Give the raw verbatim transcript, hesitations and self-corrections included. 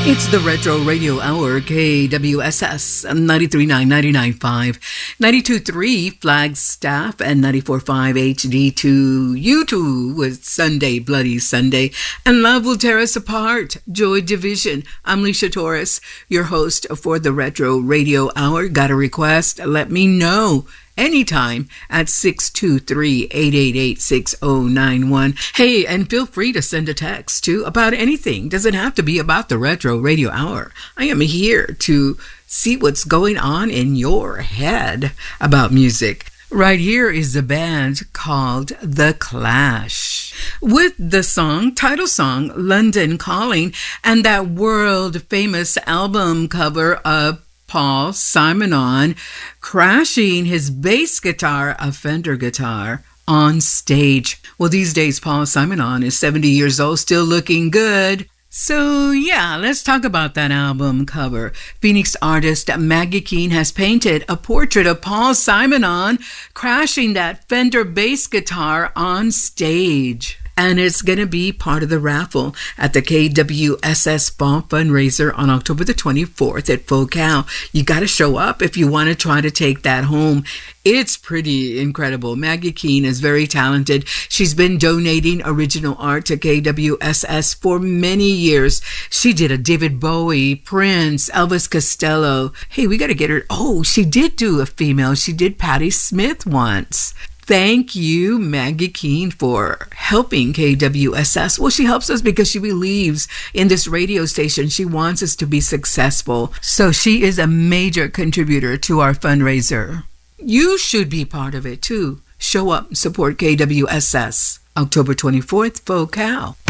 It's the Retro Radio Hour, K W S S ninety-three point nine, ninety-nine point five, ninety-two point three Flagstaff, and ninety-four point five H D two. You too with Sunday, Bloody Sunday, and Love Will Tear Us Apart, Joy Division. I'm Leisha Torres, your host for the Retro Radio Hour. Got a request? Let me know. Anytime at six two three, eight eight eight, six zero nine one. Hey, and feel free to send a text too about anything. Doesn't have to be about the Retro Radio Hour. I am here to see what's going on in your head about music. Right here is a band called The Clash with the song, title song, London Calling, and that world famous album cover of Paul Simonon crashing his bass guitar, a Fender guitar, on stage. Well, these days, Paul Simonon is seventy years old, still looking good. So, yeah, let's talk about that album cover. Phoenix artist Maggie Keene has painted a portrait of Paul Simonon crashing that Fender bass guitar on stage. And it's going to be part of the raffle at the K W S S Fall Fundraiser on October the twenty-fourth at Focal. You got to show up if you want to try to take that home. It's pretty incredible. Maggie Keene is very talented. She's been donating original art to K W S S for many years. She did a David Bowie, Prince, Elvis Costello. Hey, we got to get her. Oh, she did do a female. She did Patti Smith once. Thank you, Maggie Keene, for helping K W S S. Well, she helps us because she believes in this radio station. She wants us to be successful. So she is a major contributor to our fundraiser. You should be part of it, too. Show up and support K W S S. October twenty-fourth, Focal.